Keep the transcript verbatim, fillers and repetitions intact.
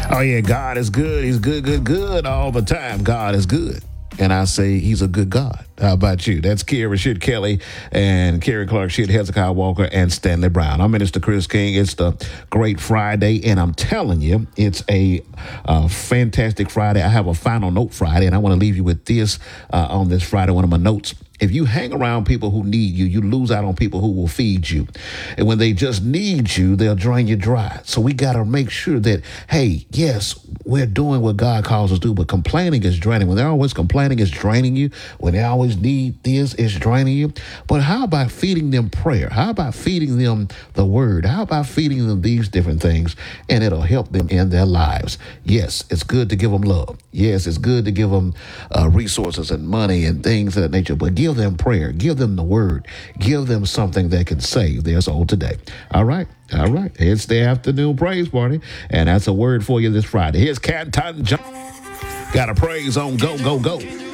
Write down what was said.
Oh, yeah, God is good. He's good, good, good all the time. God is good. And I say he's a good God. How about you? That's Kira Rashid Kelly and Kerry Clark Shit, Hezekiah Walker, and Stanley Brown. I'm Minister Chris King. It's the Great Friday, and I'm telling you, it's a uh, fantastic Friday. I have a final note Friday, and I want to leave you with this uh, on this Friday, one of my notes. If you hang around people who need you, you lose out on people who will feed you. And when they just need you, they'll drain you dry. So we got to make sure that, hey, yes, we're doing what God calls us to do, but complaining is draining. When they're always complaining, it's draining you. When they always need this, it's draining you. But how about feeding them prayer? How about feeding them the word? How about feeding them these different things? And it'll help them in their lives. Yes, it's good to give them love. Yes, it's good to give them uh, resources and money and things of that nature, but give them prayer, give them the word, give them something that can save their soul today. All right. All right. It's the afternoon praise party, and that's a word for you this Friday. Here's Canton John. Got a praise on Go, Go, Go.